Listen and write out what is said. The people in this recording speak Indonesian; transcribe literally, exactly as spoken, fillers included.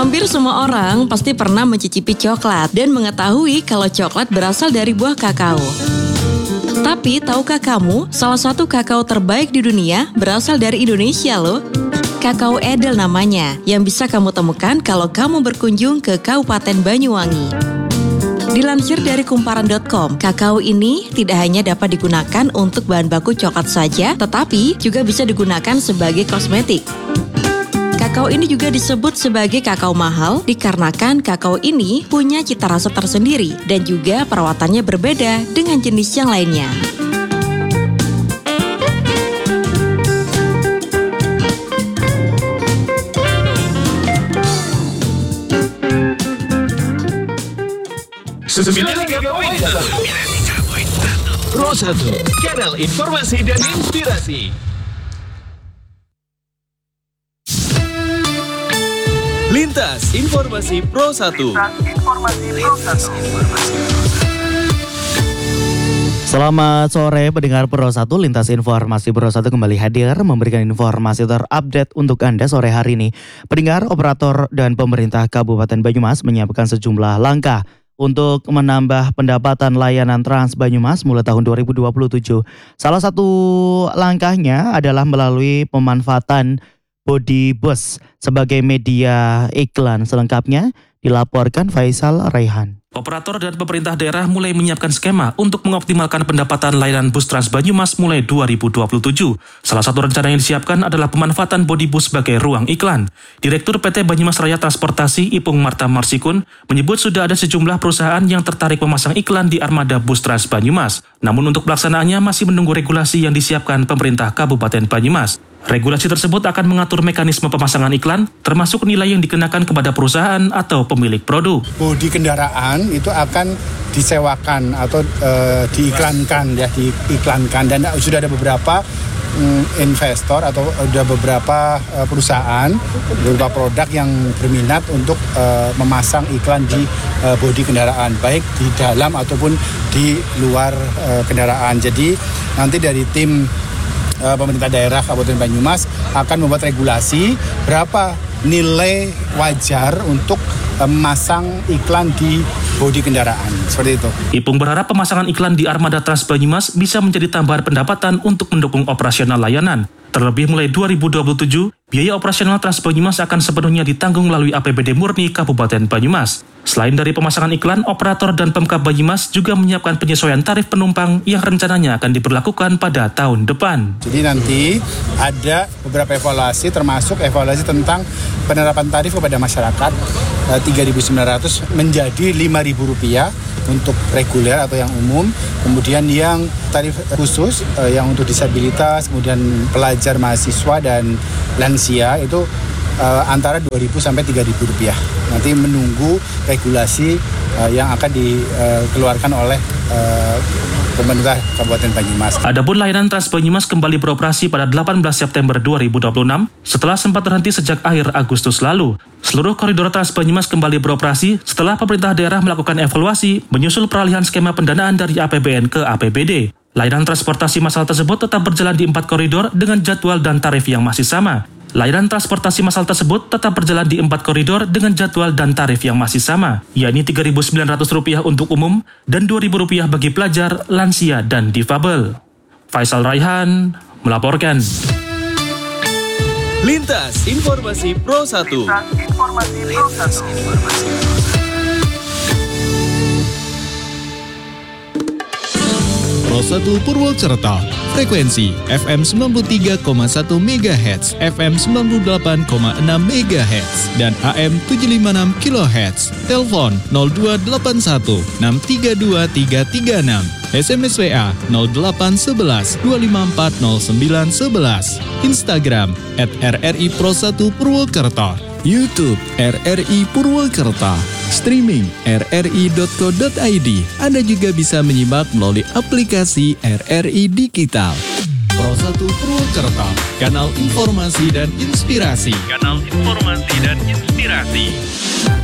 Hampir semua orang pasti pernah mencicipi coklat dan mengetahui kalau coklat berasal dari buah kakao. Tapi tahukah kamu, salah satu kakao terbaik di dunia berasal dari Indonesia loh. Kakao Edel namanya, yang bisa kamu temukan kalau kamu berkunjung ke Kabupaten Banyuwangi. Dilansir dari kumparan dot com, kakao ini tidak hanya dapat digunakan untuk bahan baku coklat saja, tetapi juga bisa digunakan sebagai kosmetik. Kakao ini juga disebut sebagai kakao mahal dikarenakan kakao ini punya cita rasa tersendiri dan juga perawatannya berbeda dengan jenis yang lainnya. sembilan puluh tiga koma satu Pro satu, kanal informasi dan inspirasi. Lintas Informasi Pro satu. Selamat sore pendengar Pro satu, Lintas Informasi Pro satu kembali hadir memberikan informasi terupdate untuk Anda sore hari ini. Pendengar, operator dan pemerintah Kabupaten Banyumas menyiapkan sejumlah langkah untuk menambah pendapatan layanan Trans Banyumas mulai tahun dua ribu dua puluh tujuh. Salah satu langkahnya adalah melalui pemanfaatan body bus sebagai media iklan. Selengkapnya dilaporkan Faisal Raihan. Operator dan pemerintah daerah mulai menyiapkan skema untuk mengoptimalkan pendapatan layanan bus Trans Banyumas mulai dua ribu dua puluh tujuh. Salah satu rencana yang disiapkan adalah pemanfaatan body bus sebagai ruang iklan. Direktur P T Banyumas Raya Transportasi Ipung Marta Marsikun menyebut sudah ada sejumlah perusahaan yang tertarik memasang iklan di armada bus Trans Banyumas. Namun untuk pelaksanaannya masih menunggu regulasi yang disiapkan pemerintah Kabupaten Banyumas. Regulasi tersebut akan mengatur mekanisme pemasangan iklan, termasuk nilai yang dikenakan kepada perusahaan atau pemilik produk. Bodi kendaraan itu akan disewakan atau e, diiklankan, ya diiklankan, dan sudah ada beberapa mm, investor atau sudah beberapa e, perusahaan, beberapa produk yang berminat untuk e, memasang iklan di e, bodi kendaraan, baik di dalam ataupun di luar e, kendaraan. Jadi nanti dari tim pemerintah daerah Kabupaten Banyumas akan membuat regulasi berapa nilai wajar untuk memasang iklan di bodi kendaraan, seperti itu. Ipung berharap pemasangan iklan di armada Trans Banyumas bisa menjadi tambahan pendapatan untuk mendukung operasional layanan. Terlebih mulai dua ribu dua puluh tujuh, biaya operasional Trans Banyumas akan sepenuhnya ditanggung melalui A P B D murni Kabupaten Banyumas. Selain dari pemasangan iklan, operator dan Pemkab Banyumas juga menyiapkan penyesuaian tarif penumpang yang rencananya akan diberlakukan pada tahun depan. Jadi nanti ada beberapa evaluasi, termasuk evaluasi tentang penerapan tarif kepada masyarakat tiga ribu sembilan ratus menjadi lima ribu rupiah untuk reguler atau yang umum. Kemudian yang tarif khusus yang untuk disabilitas, kemudian pelajar, mahasiswa dan lansia itu uh, antara dua ribu sampai tiga ribu rupiah. Nanti menunggu regulasi uh, yang akan dikeluarkan oleh uh, pemerintah Kabupaten Banyumas. Adapun layanan Trans Banyumas kembali beroperasi pada delapan belas September dua ribu dua puluh enam setelah sempat terhenti sejak akhir Agustus lalu. Seluruh koridor Trans Banyumas kembali beroperasi setelah pemerintah daerah melakukan evaluasi menyusul peralihan skema pendanaan dari A P B N ke A P B D. Layanan transportasi massal tersebut tetap berjalan di empat koridor dengan jadwal dan tarif yang masih sama. Layanan transportasi massal tersebut tetap berjalan di empat koridor dengan jadwal dan tarif yang masih sama, yakni tiga ribu sembilan ratus rupiah untuk umum dan dua ribu rupiah bagi pelajar, lansia, dan difabel. Faisal Raihan melaporkan. Lintas Informasi Pro satu. Lintas Informasi Pro satu. Pro satu Purwokerto, frekuensi F M sembilan puluh tiga koma satu megahertz, F M sembilan puluh delapan koma enam megahertz, dan A M tujuh ratus lima puluh enam kilohertz. Telepon nol dua delapan satu enam tiga dua tiga tiga enam. S M S W A nol delapan satu satu dua lima empat nol sembilan satu satu. Instagram at R R I Pro satu Purwokerto. YouTube R R I Purwokerto. Streaming r r i dot co dot i d. Anda juga bisa menyimak melalui aplikasi R R I Digital. Pro satu Purwokerto, kanal informasi dan inspirasi. Kanal informasi dan inspirasi.